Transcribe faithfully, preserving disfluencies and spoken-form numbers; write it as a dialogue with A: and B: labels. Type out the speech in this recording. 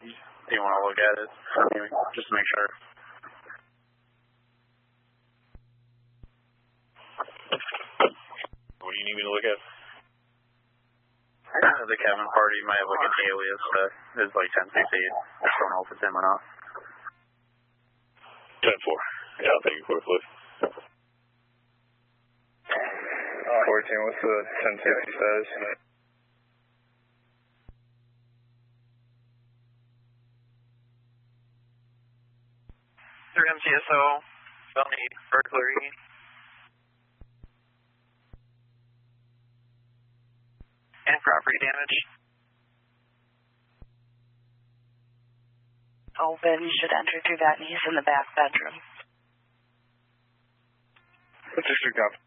A: Do you want to look at it? Anyway, just to make sure.
B: What do you need me to look at?
A: Uh, the Kevin party might have like an alias that is like ten sixty-eight. I just don't know if it's him or not.
B: ten four. Yeah, I'll take it quickly.
C: fourteen, what's the ten sixty status?
A: Through M T S O, felony burglary. And property damage.
D: Open, you should enter through that, and he's in the back bedroom.
C: District up.